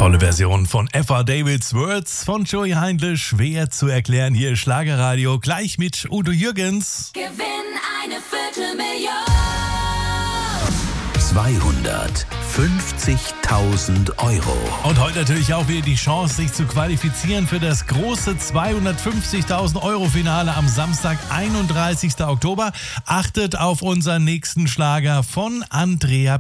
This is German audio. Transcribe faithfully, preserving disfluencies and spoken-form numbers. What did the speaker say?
Tolle Version von F R Davids Words von Joey Heindl. Schwer zu erklären hier Schlagerradio. Gleich mit Udo Jürgens. Gewinn eine Viertelmillion. zweihundertfünfzigtausend Euro. Und heute natürlich auch wieder die Chance, sich zu qualifizieren für das große zweihundertfünfzigtausend Euro Finale am Samstag, einunddreißigsten Oktober. Achtet auf unseren nächsten Schlager von Andrea